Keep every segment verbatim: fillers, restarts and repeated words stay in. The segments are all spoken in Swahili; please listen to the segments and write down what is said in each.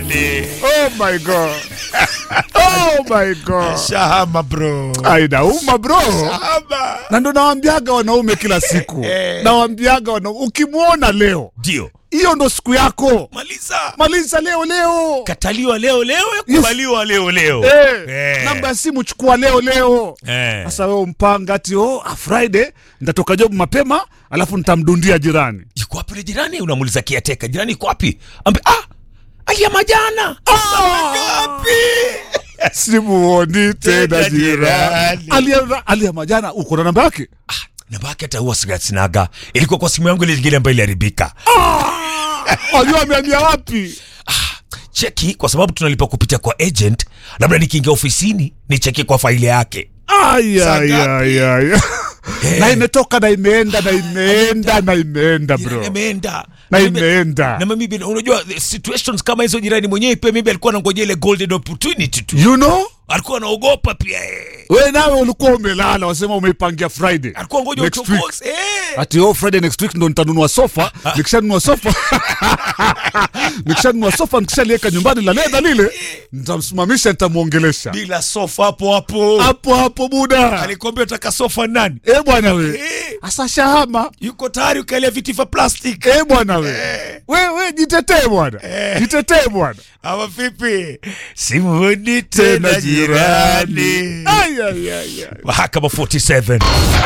jirani. Oh my god. Oh my god. Shahama bro. Ainauma bro. Shahama. Na ndo nawaambiaga wanaume kila siku. Nawaambiaga wanaume ukimuona leo. Ndio. Hiyo ndo siku yako. Maliza. Maliza leo leo. Kataliwa leo leo, kubaliwa yes. Leo leo. Eh. Eh. Namba ya simu chukua leo leo. Sasa Eh. wewe mpanga ati oh a Friday nitatoka job mapema alafu nitamdundia jirani. Yuko wapi jirani? Unamuuliza kiateka. Jirani yuko wapi? Ambe ah alia majana. Ah! Wapi? Simuoni tena jirani. Alia alia majana uko na namba yake? Ah, namba yake hata huwa sinaga. Ilikuwa kwa simu yangu ile nyingine ambayo iliharibika. Ah! Alijua ameambia wapi? Ah, cheki kwa sababu tunalipa kupitia kwa agent, labda nikiingia ofisini ni cheki kwa faili yake. Ay ay ay ay. Hey. Na imetoka na imeenda na imeenda na imeenda bro. Na imeenda. Na imeenda. Na mimi unajua situations kama hizo jirani mwenyewe pia mimi alikuwa anangojea ile golden opportunity tu. You know? Alikuwa anaogopa pia eh. Wewe nawe ulikuwa umelala wasema umeipangia Friday. Alikuwa ngoja uchokoze eh. Ati oh Friday next week ndo nitanunua sofa, nikishanunua sofa. Nikishanunua sofa nikishaliweka nyumbani la leda lile, nitamsimamisha nitamuongelesha. Bila sofa hapo hapo. Hapo hapo buda. Alikwambia utaka sofa nani? Eh bwana we. Asa Shahama yuko tayari ukalia viti vya plastic. Eh bwana we. Wewe we jitetee bwana. Jitetee bwana. Hawa vipi? Simuoni tena jirani. Ay ay ay. Mahakama forty-seven.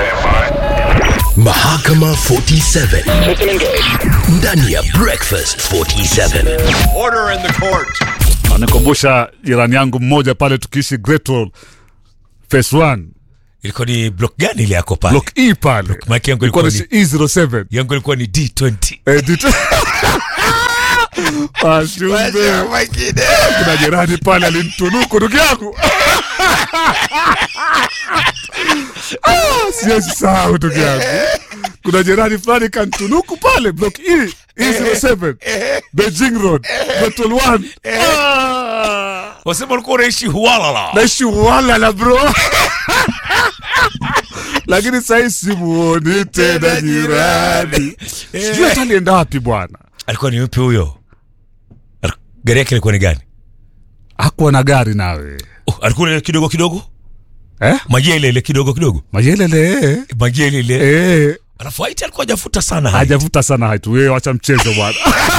Mahakama forty-seven. Ndani ya Breakfast forty-seven. Order in the court. Anakumbusha jirani yangu mmoja pale tukiishi Great Wall Phase one. Ilikuwa ni block gani ile yako pale? Block E pale. Maki yangu ilikuwa ni E zero seven. Yangu ilikuwa ni D twenty. Eh D twenty. Ashumbe. Kuna jirani pale alinitunuku ndugu yangu. Ah, siwezi sahau ndugu yangu. Kuna jirani fulani kanitunuku pale block E E zero seven. Beijing Road. Battle one. Ah. Wasema ulikuwa unaishi Hualala. Naishi Hualala bro. Lakini sasa simuoni tena jirani. Sijui hata alienda wapi bwana. Alikuwa ni yupi huyo? Gari yake ilikuwa ni gani? Hakuwa na gari nawe. Oh, alikuwa ile kidogo kidogo? Eh? Majele ile kidogo kidogo. Majele ile. Majele ile. Eh. Alafu haiti alikuwa hajafuta sana haiti. Hajafuta sana haiti. Wewe acha mchezo bwana.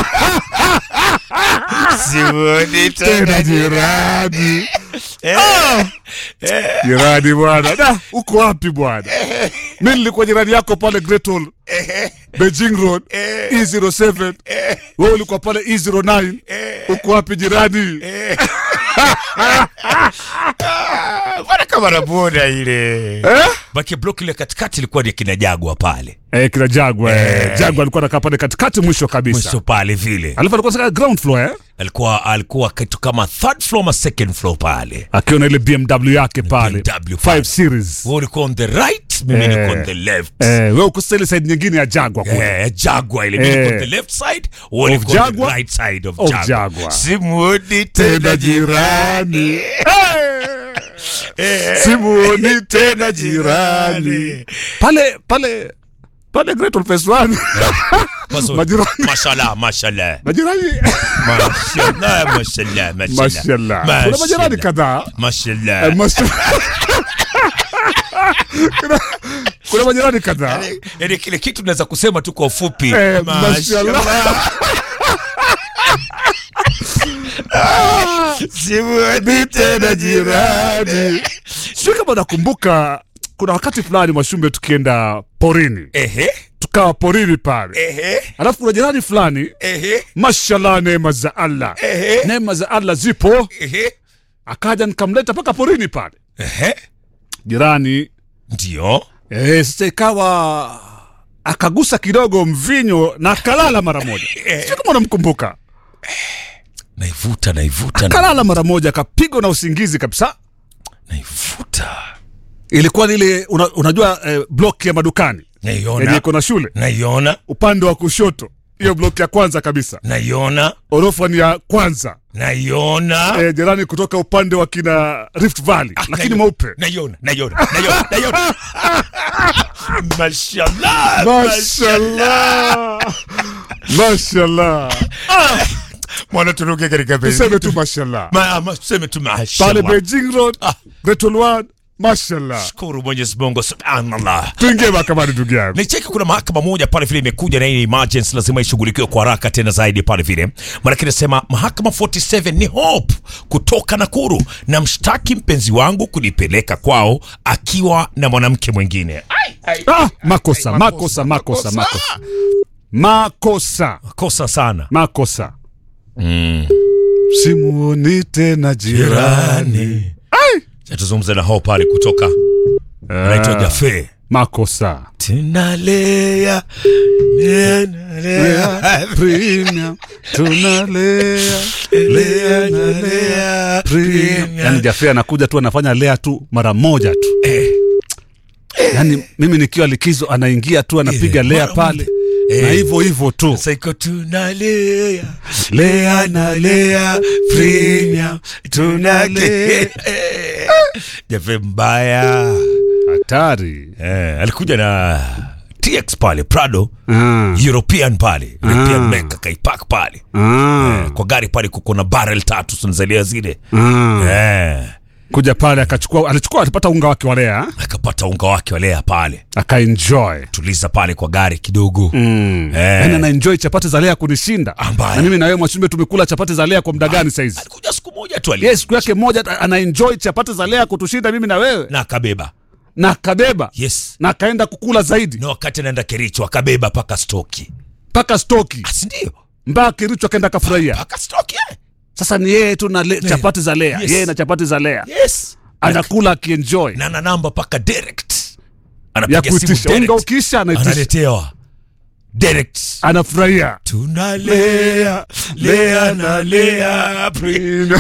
Simuoni tena jirani. Eh. Jirani bwana. Da, uko wapi bwana? Mimi nilikuwa jirani yako pale Great Wall. Beijing Road. E zero seven. Wewe ulikuwa pale E zero nine. Uko wapi jirani? Bwana kama raboda ile. Eh? Baki block ile katikati ilikuwa ni kina Jagwa pale. Eh, kina Jagwa. Eh. Jagwa alikuwa anakaa pale katikati mwisho kabisa. Mwisho pale vile. Alafu alikuwa saka ground floor eh? Alikuwa alikuwa kitu kama third floor ama second floor pale. Akiona ile B M W yake pale. B M W five series. Wewe uko on the right, mimi niko on the left. Eh, wewe uko ile side nyingine ya Jagwa kule. Eh, Jagwa ile mimi niko on the left side, wewe uko on the right side of Jagwa. Jagwa. Simuoni tena jirani. Simuoni tena jirani. Pale pale pale Great Wall Phase one. Majirani. Mashallah, mashallah. Majirani. Mashallah, mashallah, mashallah. Kuna majirani kadhaa. Mashallah. Kuna kuna majirani kadhaa. Yaani kile kitu tunaweza kusema tu kwa ufupi. Eh, mashallah. Simuoni tena jirani. Sio kama nakumbuka kuna wakati fulani Mwashumbe tukienda porini. Ehe. Tukawa porini pale. Ehe. Alafu kuna jirani fulani. Ehe. Mashallah, neema za Allah. Ehe. Neema za Allah zipo. Ehe. Akaja nikamleta paka porini pale. Ehe. Jirani. Ndio. Eh, sasa ikawa akagusa kidogo mvinyo na kalala mara moja. Sio kama unamkumbuka. Naivuta, naivuta. Kalala mara moja akapigwa na usingizi kabisa. Naivuta. Ilikuwa ile una, unajua eh, block ya madukani. Naiona. Yenye iko na shule. Naiona. Upande wa kushoto. Hiyo block ya kwanza kabisa. Naiona. Orofa ni ya kwanza. Naiona. Eh, jirani kutoka upande wa kina Rift Valley. Ah, lakini mweupe. Naiona, naiona, naiona, naiona. Mashallah. Mashallah. Mashallah. Ah. Mwana turuke katika Beijing. Tuseme tu mashallah. Ma, ma, tuseme tu mashallah. Pale Beijing Road, ah. Great Wall One, mashallah. Shukuru Mwenyezi Mungu subhanallah. Tuingie mahakamani ndugu yangu. Ni cheki kuna mahakama moja pale vile imekuja na hii emergency lazima ishughulikiwe kwa haraka tena zaidi pale vile. Maana kinasema mahakama arobaini na saba ni Hope kutoka Nakuru na mshtaki mpenzi wangu kunipeleka kwao akiwa na mwanamke mwingine. Ai, ai, ah, makosa, ai, makosa, makosa, makosa, makosa. Makosa. Makosa sana. Makosa. Mm. Simuoni tena jirani. Ai. Tuzungumze na Hope pale kutoka anaitwa Jafe. Makosa. Tunalea Lea premium. Tunalea Lea Lea premium. Yani Jafe anakuja tu anafanya lea tu mara moja tu. Eh. Yani mimi nikiwa likizo anaingia tu anapiga eh, lea pale. Eh. Na hivyo hivyo tu. Saiko tunalea Lea na Lea premium. Tunalea Jafe mbaya. Hatari. Eh, alikuja na T X pale Prado, ah. European pale, European ah. Meka kaipak pale. Ah. Eh, kwa gari pale kuko na barrel tatu tunazalia zile. Ah. Eh. Kuja pale akachukua alichukua alipata unga wake wa lea. Akapata unga wake wa lea pale. Akaenjoy. Tuliza pale kwa gari kidogo. Mm. Eh. Yaani ana enjoy chapati za lea kunishinda. Ambaya. Na mimi na wewe Mwachumbe tumekula chapati za lea kwa muda gani sasa hizi? Alikuja siku moja tu ali. Yes, siku yake moja ana enjoy chapati za lea kutushinda mimi na wewe. Na akabeba. Na akabeba. Yes. Na akaenda kukula zaidi. Na wakati anaenda Kericho akabeba paka stoki. Paka stoki. Asi ndio. Mbaka Kericho akaenda kafurahia. Paka stoki eh. Sasa ni yeye tu na le, chapati za lea. Yes. Yeye na chapati za lea. Yes. Anakula akienjoy. Na na namba paka direct. Anapiga simu direct. Unga ukisha anaitisha. Analetewa. Direct. Anafurahia. Tunalea Lea na Lea premium.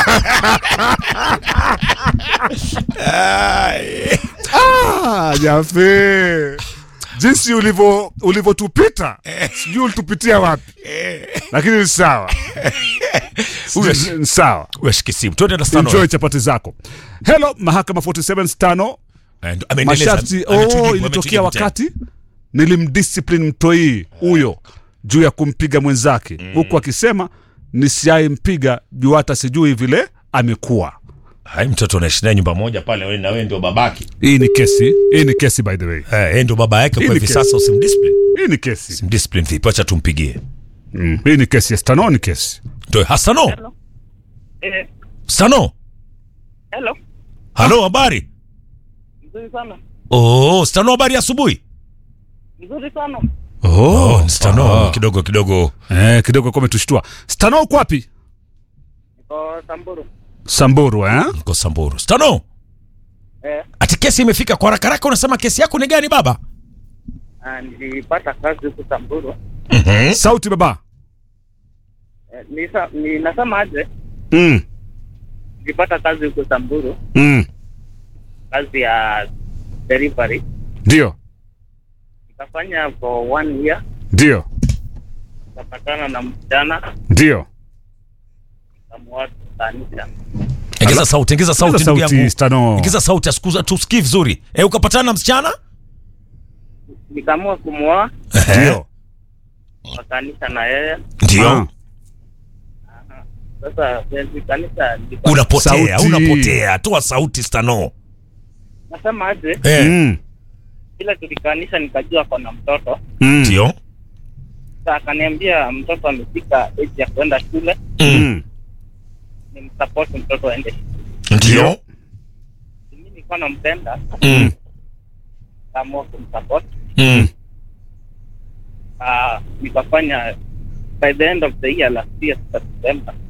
Ah, Jafe. Jinsi ulivyo ulivyotupita. Sijui ulitupitia wapi. Lakini ni sawa. Ni sawa. Weshiki simu. Tuende na stano. Enjoy chapati zako. Hello, mahakama arobaini na saba stano. Masharti, oh, ilitokea wakati nilimdiscipline mtoi huyo juu ya kumpiga mwenzake. Huku akisema nisiaye mpiga juu hata sijui vile amekuwa. Hai mtoto anaishi naye nyumba moja pale wewe na wewe ndio babaki. Hii ni kesi. Hii ni kesi by the way. Eh, yeye ndio baba yake kwa hivi sasa usimdiscipline. Hii ni kesi. Usimdiscipline vipi acha tumpigie. Mm. Hii ni kesi ya Stano ni kesi. Ndio Hasano. Hello. Eh. Stano. Hello. Halo, habari? Nzuri sana. Oh, Stano habari asubuhi? Nzuri sana. Oh, oh Stano oh. Kidogo kidogo. Eh, kidogo kama tushtua. Stano uko wapi? Niko Samburu. Samburu eh? Niko Samburu. Stano. Eh. Ati kesi imefika kwa haraka haraka unasema kesi yako ni gani baba? Ah, nilipata kazi huko Samburu. Mhm. Sauti baba. Eh, nisa ni nasema aje? Mm. Nilipata kazi huko Samburu. Mm. Kazi ya delivery. Ndio. Nikafanya for one year. Ndio. Nikapatana na msichana. Ndio. Kamwatu kanisa. Ongeza sauti, ongeza sauti ndugu yangu. Stano. Ongeza sauti asikuza tusikie vizuri. Eh, ukapatana na msichana? Nikaamua kumuoa. Ndio. Kwa kanisa na yeye. Ndio. Sasa penzi kanisa unapotea, sauti. Unapotea. Toa sauti Stano. Nasema aje? Eh. Mm. Bila tulikanisha nikajua kuna mtoto. Ndio. Mm. Sasa akaniambia mtoto amefika age ya kwenda shule. Mm. Nimsupport mtoto aende. Ndio. Mimi nilikuwa nampenda. Mm. Kama kumsupport. Mm. Ah, nikafanya by the end of the year last year September.